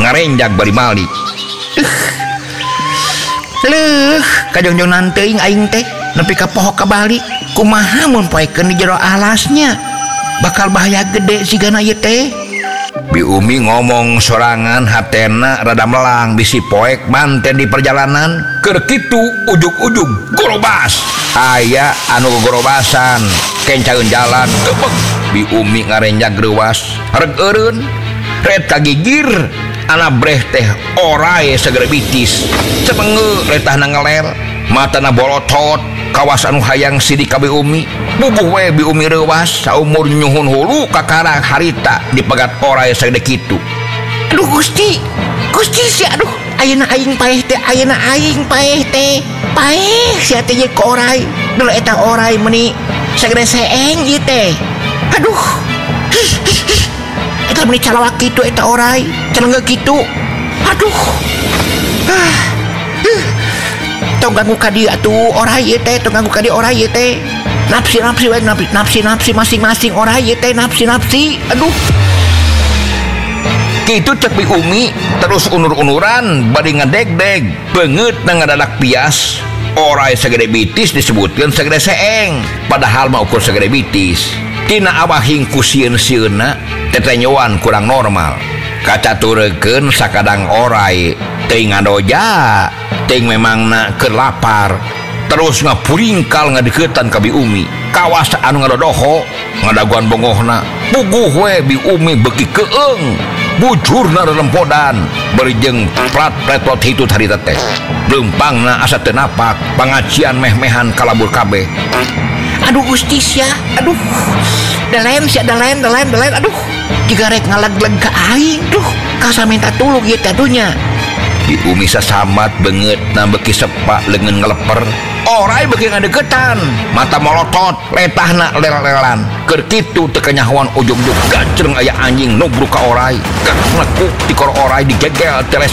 ngarenjak bari malik. Kajong-jongan teuing aing teh nepi ka poho kabalik. Kumaha mun poekeun di jero alasnya? Bakal bahaya gede sigana ieu teh. Bi Umi ngomong sorangan hatena rada melang bisi poek manten di perjalanan. Keur kitu ujug-ujug gorobas. Aya anu gorobasan kencaeun jalan tebek. Bi Umi ngarenjak greuwas reg eureun ret kagigir anak breh teh orai segera bitis cepenge retahna ngeler matana bolotot kawas anu hayang sidik ka Bi Umi bubuh we Bi Umi reuwas saumur nyuhun hulu kakara harita dipegat orai sagede kitu. Aduh Gusti si aduh ayeuna aing paeh teh paeh sia teh ye ka orai dulu eta orai meuni sagede seeng ieu teh. Aduh eta meuni calawak kitu eta orai cenah kitu. Aduh tong ganggu ka dieu atuh orai ieu teh tong ganggu ka dieu orai ieu teh nafsi we nafsi masing-masing orai ieu teh nafsi. Aduh kitu cek Bi Umi terus unur-unuran bari ngadeg-deg beungeut na ngadadak pias orai sagede bitis disebutkeun sagede seeng padahal mah ukur sagede bitis. Tina abahing ku sieun-sieunna tetenyoan kurang normal kacaturekeun sakadang orai teuing ngadoja teuing memangna keur lapar terus ngapuringkal ngadeuketan ka Bi Umi kawas anu ngadodoho ngadaguan bongohna puguh we Bi Umi beuki keung bujurna rerempodan berjeng plat-pletot hitut harita teh leumpangna asa teu napak pangacian meh-mehan kalabur kabeh. Aduh Gusti sia aduh dalem aduh jiga rek ngaleg-leg ka aing duh kasa minta tulung ieu teh dunya. Bi Umi sasambat beungeut na beuki sepak leungeun ngeleper orai beuki ngadeuketan mata molotot letahna lel-lelan keur kitu teu kanyahoan ujug-ujug gacreng aya anjing nubruk ka orai gak nekuk ti kor orai digegel teles